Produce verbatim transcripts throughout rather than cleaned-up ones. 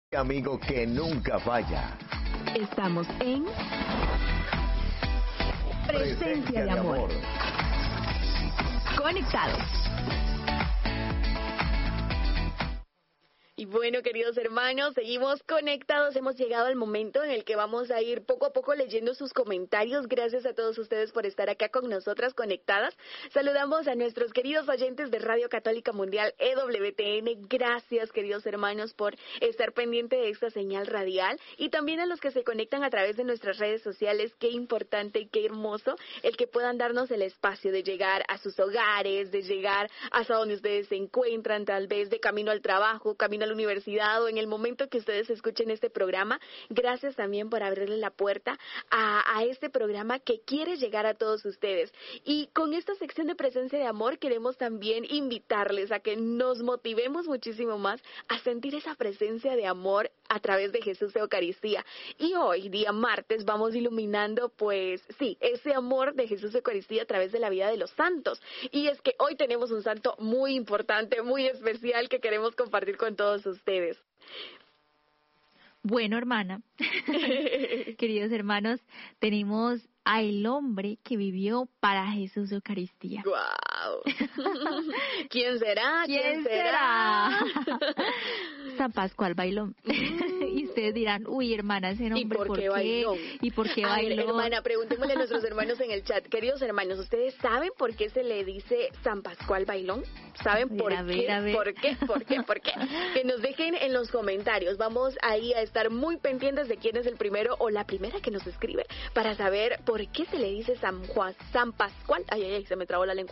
Amigo que nunca falla. Estamos en Presencia de Amor. Conectados. Y bueno, queridos hermanos, seguimos conectados. Hemos llegado al momento en el que vamos a ir poco a poco leyendo sus comentarios. Gracias a todos ustedes por estar acá con nosotras conectadas. Saludamos a nuestros queridos oyentes de Radio Católica Mundial E W T N. Gracias, queridos hermanos, por estar pendiente de esta señal radial. Y también a los que se conectan a través de nuestras redes sociales. Qué importante y qué hermoso el que puedan darnos el espacio de llegar a sus hogares, de llegar hasta donde ustedes se encuentran, tal vez de camino al trabajo, camino a la universidad o en el momento que ustedes escuchen este programa. Gracias también por abrirle la puerta a, a este programa que quiere llegar a todos ustedes. Y con esta sección de Presencia de Amor queremos también invitarles a que nos motivemos muchísimo más a sentir esa presencia de amor a través de Jesús de Eucaristía. Y hoy, día martes, vamos iluminando, pues, sí, ese amor de Jesús de Eucaristía a través de la vida de los santos. Y es que hoy tenemos un santo muy importante, muy especial que queremos compartir con todos ustedes. Bueno, hermana, queridos hermanos, tenemos al hombre que vivió para Jesús de Eucaristía. ¡Guau! ¿Quién será? ¿Quién, ¿Quién será? será? San Pascual Bailón. Y ustedes dirán, uy, hermana, ese nombre, ¿Y por, ¿por qué? Bailón? ¿Y por qué a Bailón? Ver, hermana, preguntémosle a nuestros hermanos en el chat. Queridos hermanos, ¿ustedes saben por qué se le dice San Pascual Bailón? ¿Saben por a ver, qué? A ver. ¿Por qué? ¿Por qué? ¿Por qué? Que nos dejen en los comentarios. Vamos ahí a estar muy pendientes de quién es el primero o la primera que nos escribe para saber por qué se le dice San Juan, San Pascual. Ay, ay, ay, se me trabó la lengua.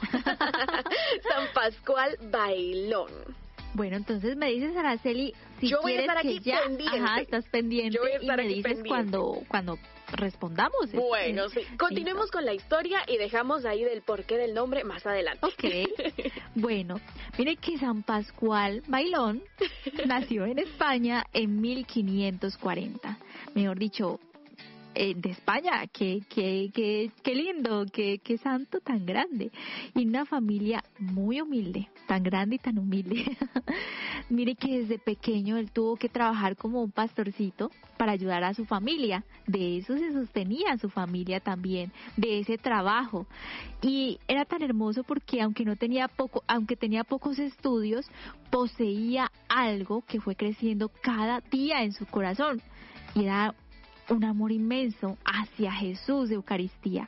San Pascual Bailón. Bueno, entonces me dices, Araceli, si yo voy quieres a estar aquí que ya, pendiente. Ajá, estás pendiente yo voy a estar y me aquí dices pendiente. cuando cuando respondamos. Bueno, sí. Continuemos con la historia y dejamos ahí del porqué del nombre más adelante. Ok. Bueno, mire que San Pascual Bailón nació en España en mil quinientos cuarenta. Mejor dicho, Eh, de España, qué, qué, qué, qué lindo, qué, qué santo tan grande, y una familia muy humilde, tan grande y tan humilde. Mire que desde pequeño él tuvo que trabajar como un pastorcito para ayudar a su familia, de eso se sostenía su familia también, de ese trabajo, y era tan hermoso porque aunque no tenía poco, aunque tenía pocos estudios, poseía algo que fue creciendo cada día en su corazón, y era un amor inmenso hacia Jesús de Eucaristía.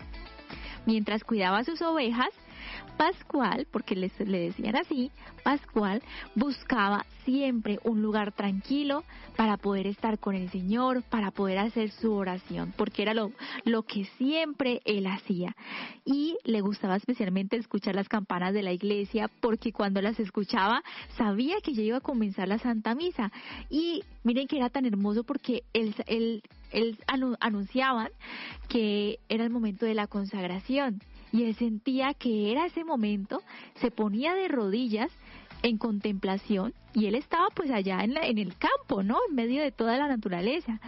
Mientras cuidaba sus ovejas, Pascual, porque les, le decían así, Pascual buscaba siempre un lugar tranquilo para poder estar con el Señor, para poder hacer su oración, porque era lo, lo que siempre él hacía. Y le gustaba especialmente escuchar las campanas de la iglesia, porque cuando las escuchaba sabía que ya iba a comenzar la Santa Misa. Y miren que era tan hermoso porque él, él, él anunciaban que era el momento de la consagración. Y él sentía que era ese momento, se ponía de rodillas en contemplación, y él estaba pues allá en, la, en el campo, ¿no? En medio de toda la naturaleza.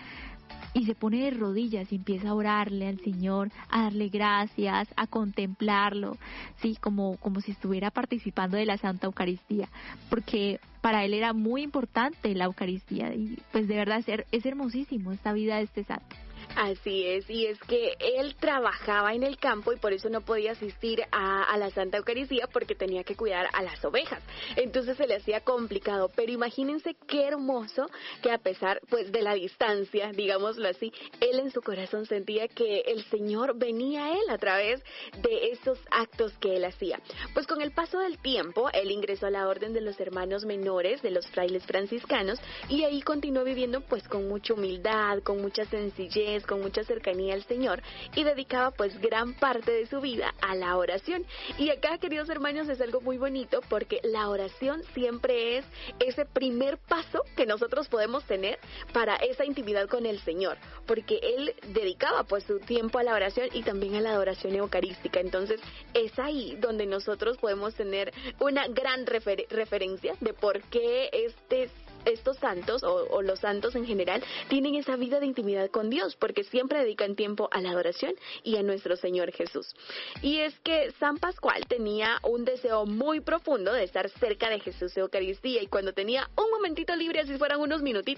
Y se pone de rodillas y empieza a orarle al Señor, a darle gracias, a contemplarlo, sí, como, como si estuviera participando de la Santa Eucaristía, porque para él era muy importante la Eucaristía, y pues de verdad es, es hermosísimo esta vida de este santo. Así es, y es que él trabajaba en el campo y por eso no podía asistir a, a la Santa Eucaristía porque tenía que cuidar a las ovejas. Entonces se le hacía complicado, pero imagínense qué hermoso que a pesar pues de la distancia, digámoslo así, él en su corazón sentía que el Señor venía a él a través de esos actos que él hacía. Pues con el paso del tiempo, él ingresó a la orden de los hermanos menores, de los frailes franciscanos, y ahí continuó viviendo pues con mucha humildad, con mucha sencillez, con mucha cercanía al Señor, y dedicaba pues gran parte de su vida a la oración. Y acá, queridos hermanos, es algo muy bonito porque la oración siempre es ese primer paso que nosotros podemos tener para esa intimidad con el Señor, porque él dedicaba pues su tiempo a la oración y también a la adoración eucarística. Entonces es ahí donde nosotros podemos tener una gran refer- referencia de por qué este estos santos o, o los santos en general tienen esa vida de intimidad con Dios, porque siempre dedican tiempo a la adoración y a nuestro Señor Jesús. Y es que San Pascual tenía un deseo muy profundo de estar cerca de Jesús de Eucaristía, y cuando tenía un momentito libre, así fueran unos minutitos,